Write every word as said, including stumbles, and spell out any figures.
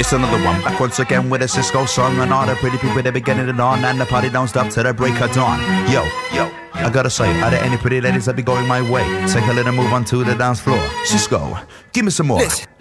It's another one, back once again with a Cisco song. And all the pretty people, they be getting it on. And the party don't stop till the break of dawn. Yo, yo, I gotta say, are there any pretty ladies that be going my way? Take a little move onto the dance floor. Cisco, give me some more. Listen.